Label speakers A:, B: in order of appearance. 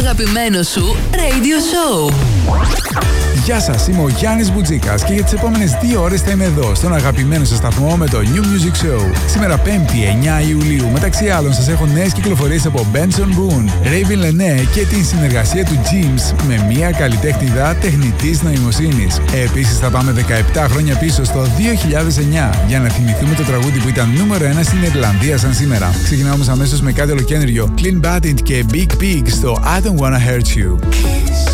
A: αγαπημένο σου radio show.
B: Γεια σας, είμαι ο Γιάννης Μπουτζίκας και για τις επόμενες 2 ώρες θα είμαι εδώ στον αγαπημένο σας σταθμό με το New Music Show. Σήμερα 5η 9 Ιουλίου, μεταξύ άλλων σας έχω νέες κυκλοφορίες από Benson Boone, Raven Lené και την συνεργασία του James με μια καλλιτέχνηδα τεχνητής νοημοσύνης. Επίσης θα πάμε 17 χρόνια πίσω στο 2009 για να θυμηθούμε το τραγούδι που ήταν νούμερο 1 στην Ιρλανδία σαν σήμερα. Ξεκινάμε όμως αμέσως με κάτι ολοκαίνουργιο, Clean Bandit και Big Pig στο I Don't Wanna Hurt You.